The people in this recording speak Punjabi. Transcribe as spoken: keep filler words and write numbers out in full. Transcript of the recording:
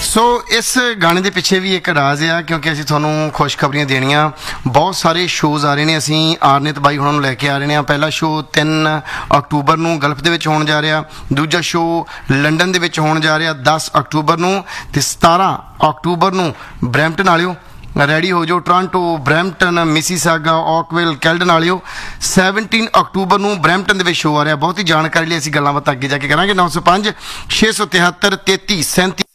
ਸੋ ਇਸ ਗਾਣੇ ਦੇ ਪਿੱਛੇ ਵੀ ਇੱਕ ਰਾਜ਼ ਆ, ਕਿਉਂਕਿ ਅਸੀਂ ਤੁਹਾਨੂੰ ਖੁਸ਼ਖਬਰੀਆਂ ਦੇਣੀਆਂ। ਬਹੁਤ ਸਾਰੇ ਸ਼ੋਜ਼ ਆ ਰਹੇ ਨੇ, ਅਸੀਂ ਆਰਨਿਤ ਬਾਈ ਹੁਣਾਂ ਨੂੰ ਲੈ ਕੇ ਆ ਰਹੇ ਨੇ। ਪਹਿਲਾ ਸ਼ੋਅ ਤਿੰਨ ਅਕਤੂਬਰ ਨੂੰ ਗਲਫ ਦੇ ਵਿੱਚ ਹੋਣ ਜਾ ਰਿਹਾ, ਦੂਜਾ ਸ਼ੋਅ ਲੰਡਨ ਦੇ ਵਿੱਚ ਹੋਣ ਜਾ ਰਿਹਾ ਦਸ ਅਕਤੂਬਰ ਨੂੰ, ਤੇ ਸਤਾਰਾਂ ਅਕਤੂਬਰ ਨੂੰ ਬਰੈਂਪਟਨ ਵਾਲਿਓ ਰੈਡੀ ਹੋ ਜਾਓ। ਟੋਰਾਂਟੋ, ਬਰੈਂਪਟਨ, ਮਿਸੀਸਾਗਾ, ਔਕਵਿਲ, ਕੈਲਡਨ ਵਾਲਿਓ ਸੈਵਨਟੀਨ ਅਕਤੂਬਰ ਨੂੰ ਬਰੈਂਪਟਨ ਦੇ ਵਿੱਚ ਸ਼ੋਅ ਆ ਰਿਹਾ। ਬਹੁਤੀ ਜਾਣਕਾਰੀ ਲਈ ਅਸੀਂ ਗੱਲਾਂ ਬਾਤਾਂ ਅੱਗੇ ਜਾ ਕੇ ਕਰਾਂਗੇ। ਨੌ ਸੌ ਪੰਜ ਛੇ ਸੌ ਤਿਹੱਤਰ ਤੇਤੀ ਸੈਂਤੀ